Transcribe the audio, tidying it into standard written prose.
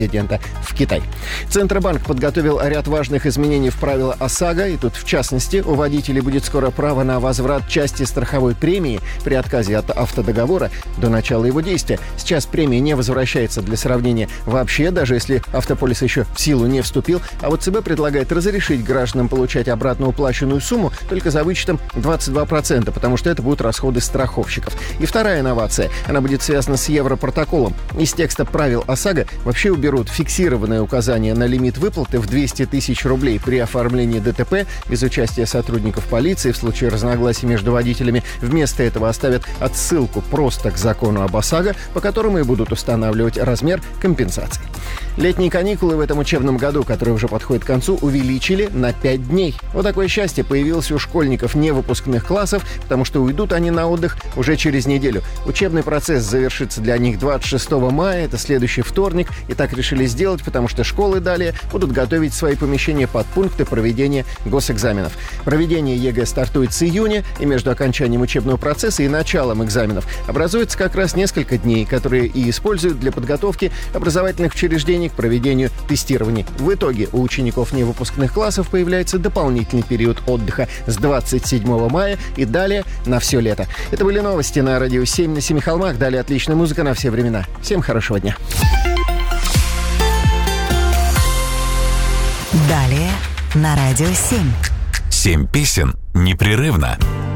президента в Китай. Центробанк подготовил ряд важных изменений в правила ОСАГО, и тут, в частности, у водителей будет скоро право на возврат части страховой премии при отказе от автодоговора до начала его действия. Сейчас премия не возвращается для сравнения вообще, даже если автополис еще в силу не вступил, а вот ЦБ предлагает разрешить гражданам получать обратно уплаченную сумму только за вычетом 22%, потому что это будут расходы страховщиков. И вторая инновация, она будет связана с Европротоколом. Из текста правил ОСАГО вообще уберут фиксированное указание на лимит выплаты в 200 тысяч рублей при оформлении ДТП без участия сотрудников полиции в случае разногласий между водителями. Вместо этого оставят отсылку просто к закону об ОСАГО, по которому и будут устанавливать размер компенсации. Летние каникулы в этом учебном году, который уже подходит к концу, увеличили на 5 дней. Вот такое счастье появилось у школьников невыпускных классов, потому что уйдут они на отдых уже через неделю. Учебный процесс завершится для них 26 мая, это следующий вторник, и так решили сделать, потому что школы далее будут готовить свои помещения под пункты проведения госэкзаменов. Проведение ЕГЭ стартует с июня, и между окончанием учебного процесса и началом экзаменов образуется как раз несколько дней, которые и используют для подготовки образовательных учреждений к проведению тестирований. В итоге у учеников невыпускных классов появляется дополнительный период отдыха с 27 мая и далее на все лето. Это были новости на Радио 7 на Семи холмах. Далее отличная музыка на все времена. Всем хорошего дня. Далее на Радио 7. 7 песен непрерывно.